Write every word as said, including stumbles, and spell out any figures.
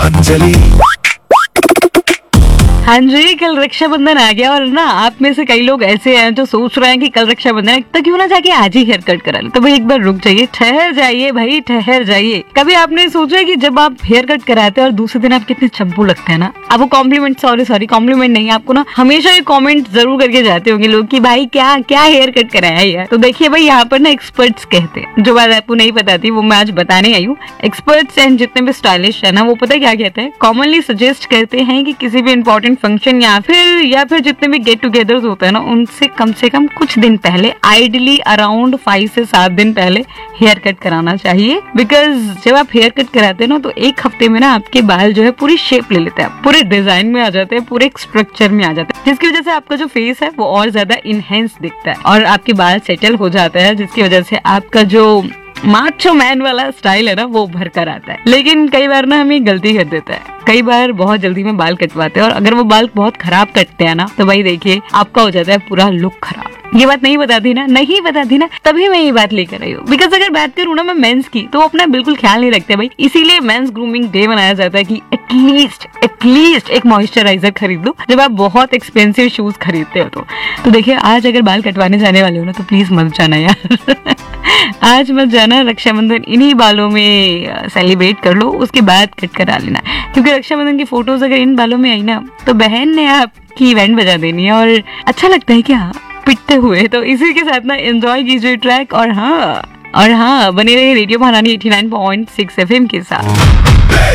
अंजलि। हाँ जी, कल रक्षाबंधन आ गया और ना आप में से कई लोग ऐसे हैं जो सोच रहे हैं कि कल रक्षाबंधन है तो क्यों ना जाके आज ही हेयर कट करा ले। तो भाई एक बार रुक जाइए, ठहर जाइए भाई, ठहर जाइए। कभी आपने सोचा कि जब आप हेयर कट कराते हैं और दूसरे दिन आप कितने चंपू लगते हैं ना, आपको कॉम्प्लीमेंट, सॉरी सॉरी कॉम्प्लीमेंट नहीं, आपको ना हमेशा ये कॉमेंट जरूर करके जाते होंगे लोग कि भाई क्या क्या हेयर कट कराया यार। तो देखिए भाई, यहाँ पर ना एक्सपर्ट्स कहते हैं, जो बात आपको नहीं पता थी वो मैं आज बताने आई हूँ। एक्सपर्ट्स एंड जितने भी स्टाइलिश है ना, वो पता क्या कहते हैं, कॉमनली सजेस्ट करते हैं कि किसी भी इंपॉर्टेंट फंक्शन या फिर या फिर जितने भी गेट टुगेदर्स होते हैं ना, उनसे कम से कम कुछ दिन पहले, आइडियली अराउंड फाइव से सात दिन पहले हेयर कट कराना चाहिए। बिकॉज जब आप हेयर कट कराते हैं ना, तो एक हफ्ते में ना आपके बाल जो है पूरी शेप ले लेते हैं, पूरे डिजाइन में आ जाते हैं, पूरे स्ट्रक्चर में आ जाते हैं, जिसकी वजह से आपका जो फेस है वो और ज्यादा इनहेंस दिखता है और आपके बाल सेटल हो जाता है, जिसकी वजह से आपका जो माचो मैन वाला स्टाइल है ना वो उभर कर आता है। लेकिन कई बार ना हमें गलती कर देता है, कई बार बहुत जल्दी में बाल कटवाते हैं और अगर वो बाल बहुत खराब कटते हैं ना, तो भाई देखिए आपका हो जाता है पूरा लुक खराब। ये बात नहीं बता दी ना, नहीं बता दी ना, तभी मैं ये बात लेकर आई हूँ। बिकॉज अगर बात करूँ ना मैं मेंस की, तो अपना बिल्कुल ख्याल नहीं रखते भाई, इसीलिए मेंस ग्रूमिंग डे मनाया जाता है कि एटलीस्ट एटलीस्ट एक मॉइस्चराइजर खरीद लो जब आप बहुत एक्सपेंसिव शूज खरीदते हो। तो तो देखिए, आज अगर बाल कटवाने जाने वाले हो ना, तो प्लीज मत जाना यार आज मत जाना। रक्षाबंधन इन्हीं बालों में सेलिब्रेट कर लो, उसके बाद कट करा लेना, क्योंकि रक्षाबंधन की फोटोज अगर इन बालों में आई ना, तो बहन ने आपकी इवेंट बजा देनी है और अच्छा लगता है क्या पिटते हुए। तो इसी के साथ ना एंजॉय कीजिए ट्रैक, और हाँ और हाँ बने रहिए रेडियो महारानी eighty nine point six F M के साथ।